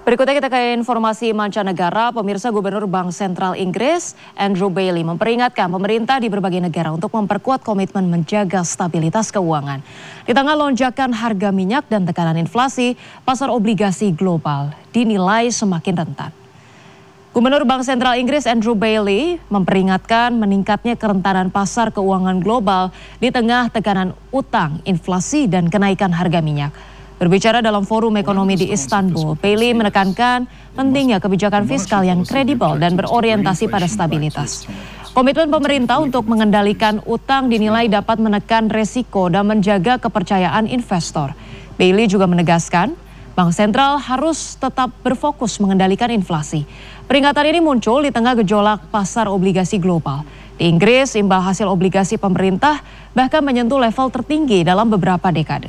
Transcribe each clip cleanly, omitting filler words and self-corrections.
Berikutnya kita ke informasi mancanegara. Pemirsa, Gubernur Bank Sentral Inggris Andrew Bailey memperingatkan pemerintah di berbagai negara untuk memperkuat komitmen menjaga stabilitas keuangan. Di tengah lonjakan harga minyak dan tekanan inflasi, pasar obligasi global dinilai semakin rentan. Gubernur Bank Sentral Inggris Andrew Bailey memperingatkan meningkatnya kerentanan pasar keuangan global di tengah tekanan utang, inflasi, dan kenaikan harga minyak. Berbicara dalam forum ekonomi di Istanbul, Bailey menekankan pentingnya kebijakan fiskal yang kredibel dan berorientasi pada stabilitas. Komitmen pemerintah untuk mengendalikan utang dinilai dapat menekan resiko dan menjaga kepercayaan investor. Bailey juga menegaskan, Bank Sentral harus tetap berfokus mengendalikan inflasi. Peringatan ini muncul di tengah gejolak pasar obligasi global. Di Inggris, imbal hasil obligasi pemerintah bahkan menyentuh level tertinggi dalam beberapa dekade.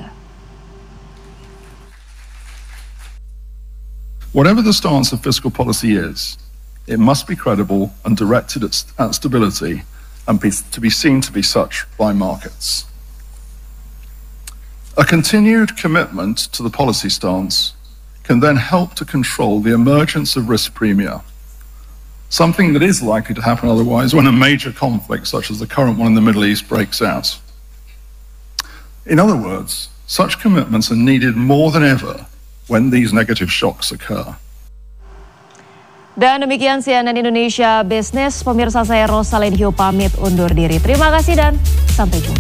Whatever the stance of fiscal policy is, it must be credible and directed at stability and to be seen to be such by markets. A continued commitment to the policy stance can then help to control the emergence of risk premia, something that is likely to happen otherwise when a major conflict such as the current one in the Middle East breaks out. In other words, such commitments are needed more than ever when these negative shocks occur. Dan demikian CNN Indonesia Business. Pemirsa, saya Rosalinho pamit undur diri. Terima kasih dan sampai jumpa.